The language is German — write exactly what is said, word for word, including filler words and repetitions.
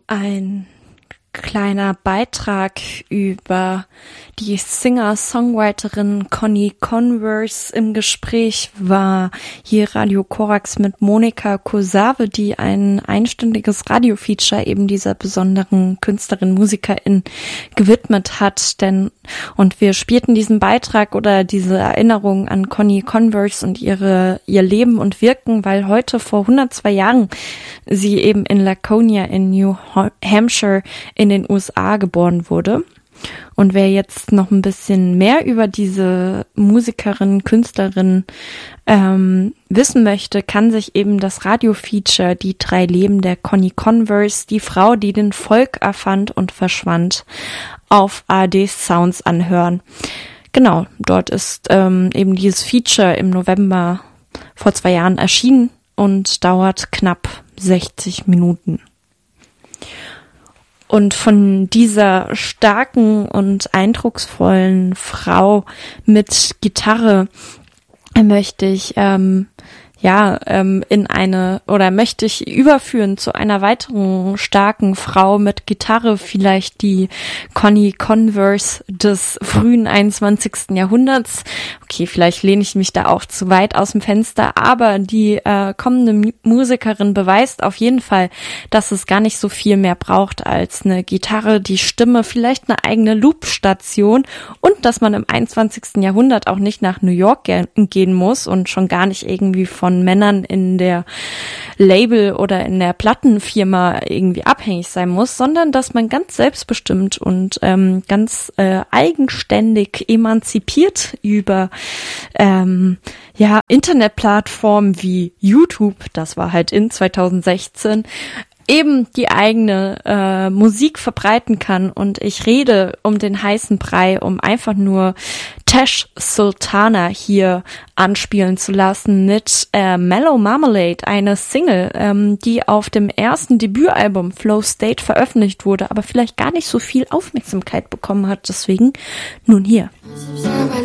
Ein kleiner Beitrag über die Singer-Songwriterin Connie Converse. Im Gespräch war hier Radio Korax mit Monika Kosave, die ein einstündiges Radiofeature eben dieser besonderen Künstlerin, Musikerin gewidmet hat. Denn und wir spielten diesen Beitrag oder diese Erinnerung an Connie Converse und ihre ihr Leben und Wirken, weil heute vor hundertzwei Jahren sie eben in Laconia in New Hampshire in den U S A geboren wurde. Und wer jetzt noch ein bisschen mehr über diese Musikerin, Künstlerin ähm, wissen möchte, kann sich eben das Radiofeature Die drei Leben der Connie Converse, die Frau, die den Folk erfand und verschwand, auf A R D Sounds anhören. Genau, dort ist ähm, eben dieses Feature im November vor zwei Jahren erschienen und dauert knapp sechzig Minuten. Und von dieser starken und eindrucksvollen Frau mit Gitarre möchte ich ähm, ja ähm, in eine oder möchte ich überführen zu einer weiteren starken Frau mit Gitarre, vielleicht die Connie Converse des frühen einundzwanzigsten Jahrhunderts. Okay, vielleicht lehne ich mich da auch zu weit aus dem Fenster, aber die äh, kommende Musikerin beweist auf jeden Fall, dass es gar nicht so viel mehr braucht als eine Gitarre, die Stimme, vielleicht eine eigene Loopstation und dass man im einundzwanzigsten Jahrhundert auch nicht nach New York ge- gehen muss und schon gar nicht irgendwie von Männern in der Label oder in der Plattenfirma irgendwie abhängig sein muss, sondern dass man ganz selbstbestimmt und ähm, ganz äh, eigenständig emanzipiert über ähm, ja Internetplattformen wie YouTube, das war halt in zweitausendsechzehn, eben die eigene äh, Musik verbreiten kann. Und ich rede um den heißen Brei, um einfach nur Tash Sultana hier anspielen zu lassen mit äh, Mellow Marmalade, eine Single, ähm, die auf dem ersten Debütalbum Flow State veröffentlicht wurde, aber vielleicht gar nicht so viel Aufmerksamkeit bekommen hat. Deswegen nun hier.